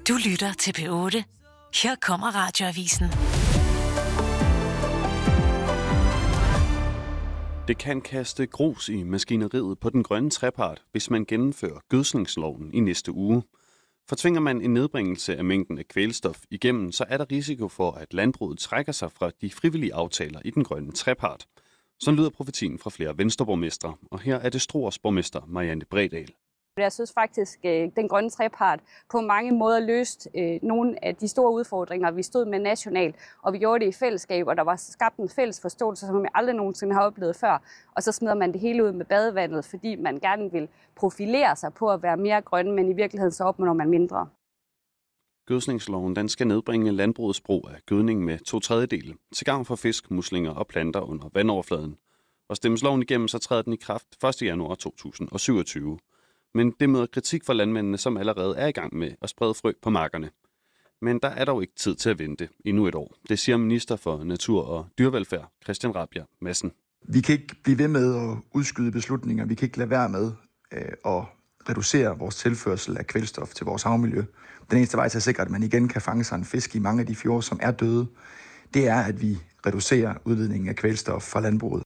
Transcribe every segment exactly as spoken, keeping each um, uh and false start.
Du lytter til P otte. Her kommer Radioavisen. Det kan kaste grus i maskineriet på den grønne trepart, hvis man gennemfører gødsningsloven i næste uge. Fortvinger man en nedbringelse af mængden af kvælstof igennem, så er der risiko for, at landbruget trækker sig fra de frivillige aftaler i den grønne trepart. Sådan lyder profetien fra flere venstreborgmestre, og her er det Struers borgmester Marianne Bredal. Jeg synes faktisk, at den grønne trepart på mange måder løste nogle af de store udfordringer, vi stod med nationalt, og vi gjorde det i fællesskab, og der var skabt en fælles forståelse, som vi aldrig nogensinde har oplevet før. Og så smider man det hele ud med badevandet, fordi man gerne vil profilere sig på at være mere grøn, men i virkeligheden så opnår man mindre. Gødsningsloven den skal nedbringe landbrugets brug af gødning med to tredjedele, til gavn for fisk, muslinger og planter under vandoverfladen. Og stemmes loven igennem, så træder den i kraft første januar to tusind og syvogtyve. Men det møder kritik fra landmændene, som allerede er i gang med at sprede frø på markerne. Men der er dog ikke tid til at vente endnu et år. Det siger minister for Natur og Dyrevelfærd, Christian Rabjerg Madsen. Vi kan ikke blive ved med at udskyde beslutninger. Vi kan ikke lade være med øh, at reducere vores tilførsel af kvælstof til vores havmiljø. Den eneste vej til at sikre, at man igen kan fange sig en fisk i mange af de fjorde, som er døde, det er, at vi reducerer udledningen af kvælstof fra landbruget.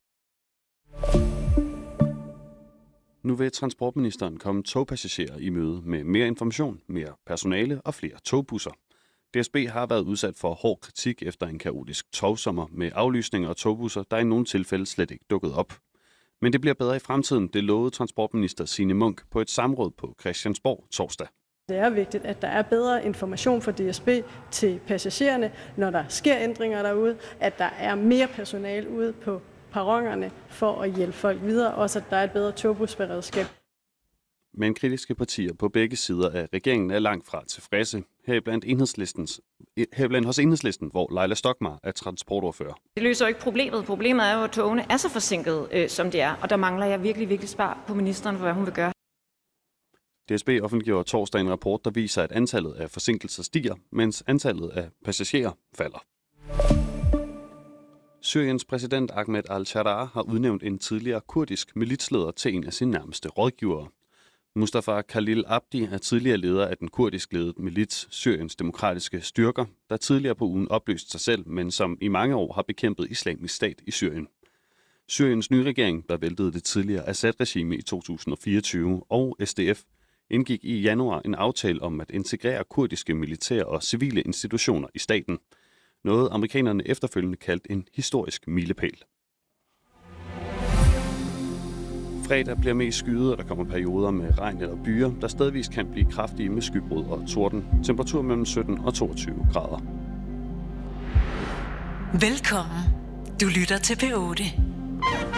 Nu vil transportministeren komme togpassagerer i møde med mere information, mere personale og flere togbusser. D S B har været udsat for hård kritik efter en kaotisk togsommer med aflysninger og togbusser, der i nogle tilfælde slet ikke dukket op. Men det bliver bedre i fremtiden, det lovede transportminister Signe Munk på et samråd på Christiansborg torsdag. Det er vigtigt, at der er bedre information fra D S B til passagererne, når der sker ændringer derude, at der er mere personale ude på perronerne for at hjælpe folk videre, også at der er et bedre togbusberedskab. Men kritiske partier på begge sider af regeringen er langt fra tilfredse, heriblandt, enhedslistens, heriblandt hos Enhedslisten, hvor Leila Stockmarr er transportordfører. Det løser jo ikke problemet. Problemet er jo, at togene er så forsinket, øh, som de er, og der mangler jeg virkelig, virkelig svar på ministeren for, hvad hun vil gøre. D S B offentliggjorde torsdag en rapport, der viser, at antallet af forsinkelser stiger, mens antallet af passagerer falder. Syriens præsident Ahmed al-Sharaa har udnævnt en tidligere kurdisk militsleder til en af sine nærmeste rådgivere. Mustafa Khalil Abdi er tidligere leder af den kurdisk ledede milits Syriens demokratiske styrker, der tidligere på ugen opløste sig selv, men som i mange år har bekæmpet islamisk stat i Syrien. Syriens nye regering, der væltede det tidligere Assad-regime i to tusind og fireogtyve, og S D F, indgik i januar en aftale om at integrere kurdiske militære og civile institutioner i staten. Noget amerikanerne efterfølgende kaldte en historisk milepæl. Fredag bliver mest skyet, og der kommer perioder med regn eller byer, der stedvis kan blive kraftige med skybrud og torden. Temperatur mellem sytten og toogtyve grader. Velkommen. Du lytter til P otte.